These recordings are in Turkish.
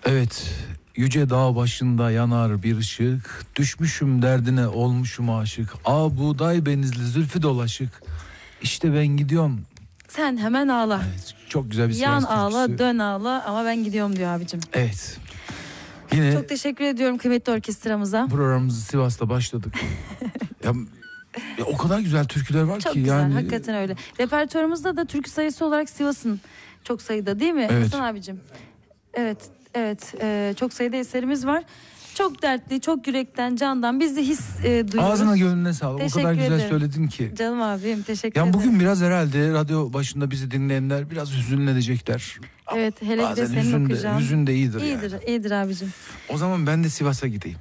Evet, yüce dağ başında yanar bir ışık, düşmüşüm derdine olmuşum aşık, buğday benizli zülfü dolaşık, İşte ben gidiyorum. Sen hemen ağla. Evet, çok güzel bir Yan Sivas ağla, türküsü. dön ağla ama ben gidiyorum diyor abicim. Evet. Yine Çok teşekkür ediyorum kıymetli orkestramıza. programımızı Sivas'ta başladık. ya, o kadar güzel türküler var Çok ki güzel, yani. hakikaten öyle. Repertuarımızda da türkü sayısı olarak Sivas'ın çok sayıda, değil mi Evet. Hasan abicim? Evet, çok sayıda eserimiz var. Çok dertli, çok yürekten, candan biz de duyuyoruz. Ağzına gönlüne sağlık. O Teşekkür kadar güzel ederim. söyledin ki. Canım abim, teşekkür Yani ederim. bugün biraz herhalde radyo başında bizi dinleyenler biraz hüzünlenecekler. Evet, hele bir de Bazen senin okuyacağın. hüzün de iyidir İyidir, yani. iyidir abicim. O zaman ben de Sivas'a gideyim.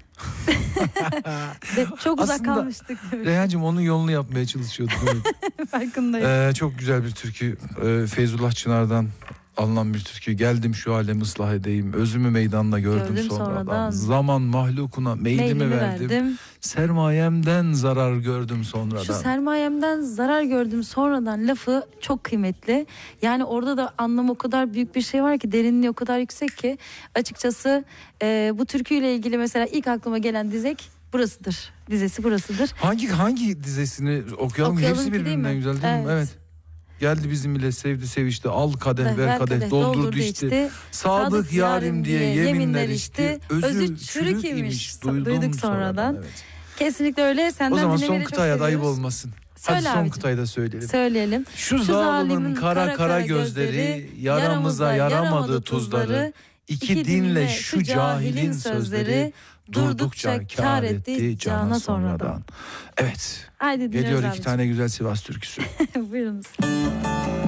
Çok uzak Aslında kalmıştık. Reyhancığım onun yolunu yapmaya çalışıyordum. Evet. Farkındayım. Çok güzel bir türkü. Feyzullah Çınar'dan alınan bir türkü. Geldim şu alemi ıslah edeyim. Özümü meydanda gördüm sonradan. Zaman mahlukuna meylimi verdim. Sermayemden zarar gördüm sonradan. Şu sermayemden zarar gördüm sonradan lafı çok kıymetli. Yani orada da anlam o kadar büyük bir şey var ki, derinliği o kadar yüksek ki açıkçası bu türküyle ilgili mesela ilk aklıma gelen dizek burasıdır. Dizesi burasıdır. Hangi dizesini okuyalım? Hepsi ki, değil birbirinden mi? güzel değil mi? Evet. Geldi bizim ile sevdi sevişti, al kadeh ver kadeh, doldurdu içti. Sadık yarim diye yeminler içti. Özü çürük imiş duyduk sonradan. Evet. Kesinlikle öyle. Senden O zaman son dinlemeyi çok kıtaya da ayıp seviyoruz. olmasın. Söyle Hadi son abicim. kıtayı da söyleyelim. Söyleyelim. Şu zalimin kara gözleri, yaramıza yaramadı tuzları, iki dinle şu cahilin sözleri, durdukça kâr etti cana sonradan. Evet. Haydi dinliyoruz Geliyor iki abicim. tane güzel Sivas türküsü. Buyurunuz.